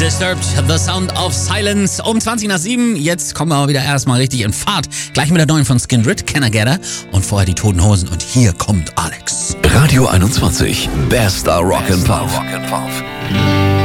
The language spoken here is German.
Disturbed, The Sound of Silence. Um 7:20. Jetzt kommen wir aber wieder erstmal richtig in Fahrt. Gleich mit der neuen von Skindred, Can I Get Her? Und vorher die Toten Hosen. Und hier kommt Alex. Radio 21, bester Rock and Pop.